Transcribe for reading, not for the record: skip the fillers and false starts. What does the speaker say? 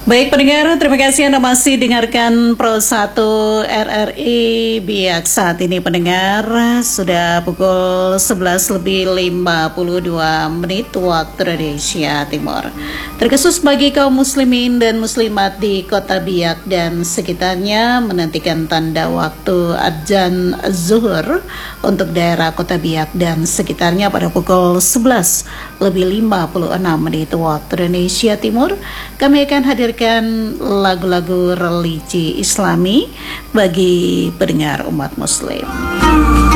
Baik pendengar, terima kasih Anda masih dengarkan Pro 1 RRI Biak. Saat ini pendengar sudah pukul 11:52 waktu Indonesia Timur. Terkhusus bagi kaum muslimin dan muslimat di kota Biak dan sekitarnya menantikan tanda waktu adzan zuhur untuk daerah kota Biak dan sekitarnya pada pukul 11:56 waktu Indonesia Timur. Kami akan hadirkan lagu-lagu religi Islami bagi pendengar umat muslim.